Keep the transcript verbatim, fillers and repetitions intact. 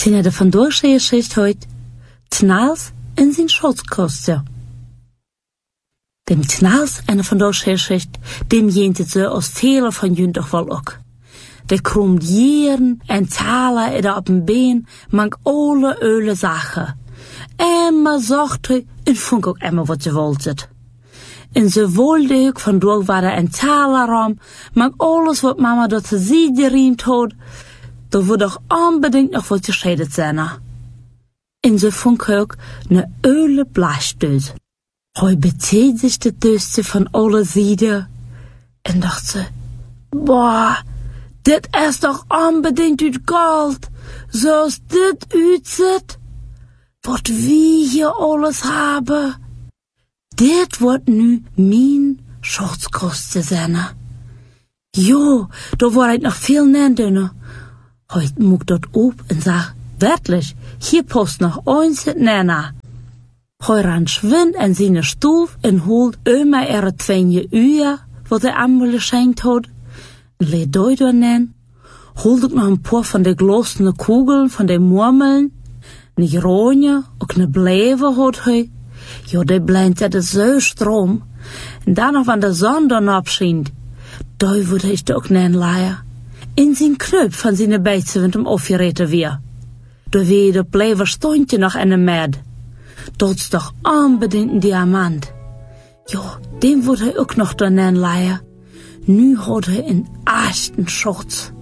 Tina de vandoor zei zegt heute, Tnals in zijn Schutzkoste. Dem Tnals en vandoor zei zegt, dem jent het ze als vele van jullie toch wel ook. De kromdieren en talen er op een been, mank alle öle zaken. Emma zochte en vond ook Emma wat ze wilde. En ze wilde ook vandoor waar er een talenram, mank alles wat mama dat ze ziet riemt had, da wordt doch unbedingt nog wat gescheiden zijn. En ze vond ook ne öle Bleistift. Hij beteet zich de duste van alle zijden en dacht ze, boah, dit is toch unbedingt uit goud, zoals dit uitziet. Wat wie hier alles hebben. Dit wordt nu mijn Schutzkoste zijn. Jo, da wordt het nog veel neer. Hij moet dat op en zegt, werkelijk, hier post nog eens het neer. Hij ran schwind en zijn stoel en holt immer er twee uur, wat hij allemaal geschenkt had. Leed door door nen. Holt ook nog een paar van de glossende kugelen van de murmeln. Een groene, ook een blijve had hij. Jo, die blendt er de zeustroom. En dan nog van de zon dan opschijnt. Daar wordt hij ook nen leien. In zijn knup van zijn beidse wind hem afgereten weer. Daar weer de blijve stondje nog in de med. Dat is toch unbedingt een diamant. Jo, dem wordt hij ook nog door nen leien. Nu had hij een echten Schatz.